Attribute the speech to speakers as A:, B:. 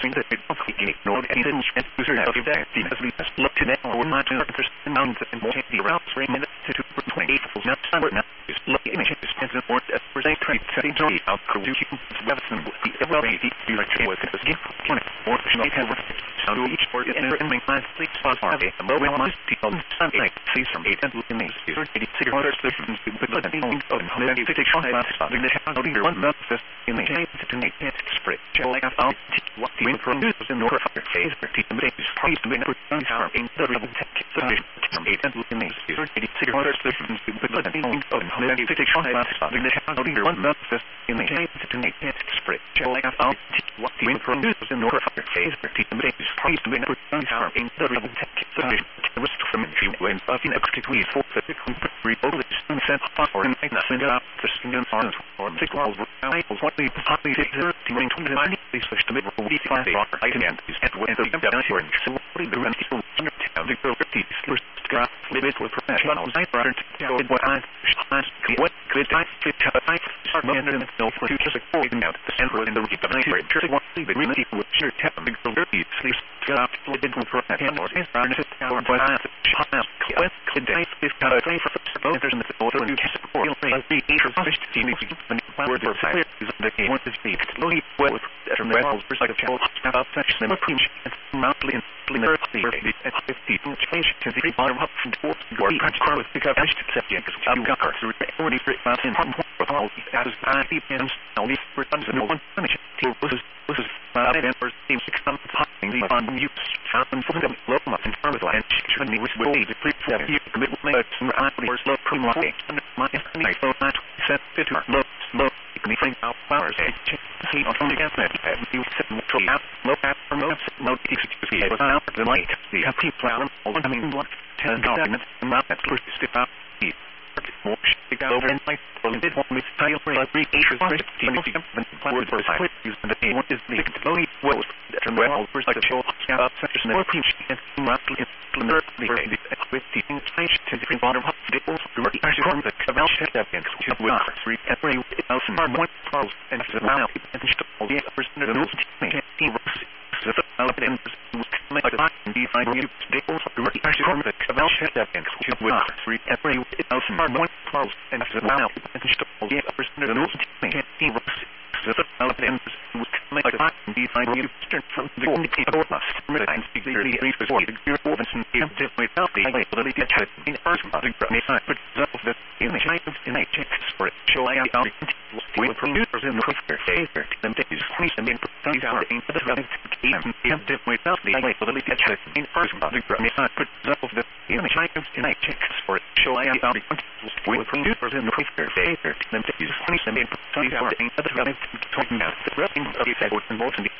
A: think that it completely ignored any instance user of that the as we just looked at that or not to understand and more the around 3 minutes to 2.8 full not somewhere now is look image is present or as per they try setting to out to you website with the evaluate you like to with this game can or should have so do each for enter in my class please pause for a mobile must be on Sunday see from 8 and in these user 86 orders different but the thing of 156 about the how do you want that in the game to make it spread like I found what the produce in order for phase 30 minutes price to make in the level tech from 8 and in these user 86 orders different but the thing of 156 about the how do you want that in the game to make it spread like I found what the produce in order for phase 30 minutes price to make in the level tech from when in execute for the rebuild the sunset or in the send up the student farms or six walls what the partly to bring to the money is to make we find the offer item and is at when the down so what the rent people understand the 50 first graph limit with professionals I learned what could I fit I start managing no for future support out the center in the region just want the really with sure tap the 30 sleeps got flipped with professionals and our but I what could I fit for in the order and support the interest team word for fire is the game what is the slowly well from the walls perspective up such them preach monthly in the 50 change to the bottom up from the your car with pick up subject I've got her through already in all as I depends only for tons of no one finish this is and first team 6 months the on use found for them low much in terms of land should be which will be the pre-7 commitment and I was low from my I so not set fit to low me bring out flowers see on the gas net you set neutral out low at promote no excuse without the light the happy flower I mean what 10 documents not at first step out more stick over in my did want me to tell you for like 3 issues word for side use the thing what is the slowly well well first like a show up such more preach and roughly in the with the change to the bottom of the also actually from the cabal check that and with 3 every 1000 more pros and now and all the person the news team and make a define you they also actually from the cabal check that and with 3 every 1000 more pros and now and all the person the news team make a define you from the or must and speak the before the Robinson without the ability to in first but the in a check for it show I out with producers in the favorite them to use and in the without the ability to in first but the in a check for it show I out with producers in the favorite them to use and in the talking about the rest of the